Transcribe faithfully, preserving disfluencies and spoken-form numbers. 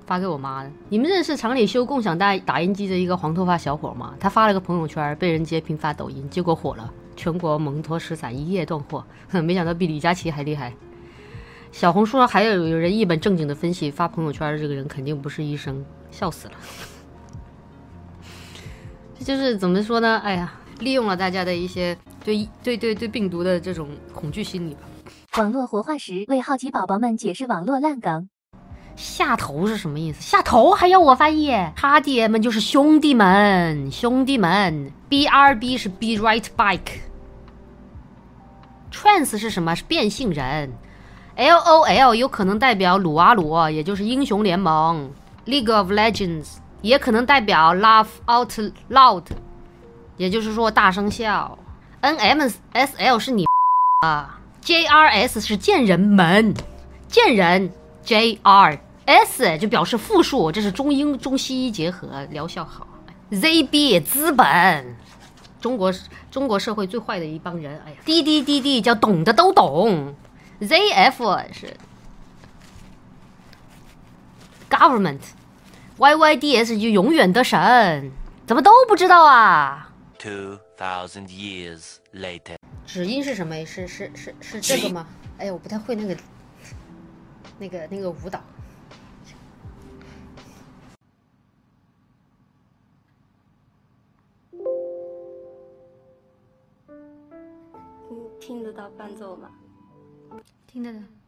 发给我妈的。你们认识厂里修共享打打印机的一个黄头发小伙吗？他发了个朋友圈，被人截屏发抖音，结果火了，全国蒙脱石散一夜断货，没想到比李佳琦还厉害。小红书上还有有人一本正经的分析，发朋友圈的这个人肯定不是医生，笑死了。这就是怎么说呢？哎呀，利用了大家的一些对对对对病毒的这种恐惧心理吧。 网络活化石为好奇宝宝们解释网络烂梗。 下头是什么意思？下头还要我翻译？他爹们就是兄弟们，兄弟们。B R B 是 Be Right Bike。Trans 是什么？是变性人。L O L 有可能代表撸啊撸，也就是英雄联盟。League of Legends 也可能代表 Laugh Out Loud， 也就是说大声笑。N M S L 是你啊。J R S 是贱人们，贱人。J R S 就表示复数，这是中英中西医结合，疗效好。Z B 资本，中国中国社会最坏的一帮人。哎呀 ，D D D D 叫懂的都懂。Z F 是 Government，Y Y D S 就永远的神，怎么都不知道啊 ？Two thousand years later， 指音是什么？是是是是这个吗？哎呀，我不太会那个那个那个舞蹈。 你听得到伴奏吗？ 听得到。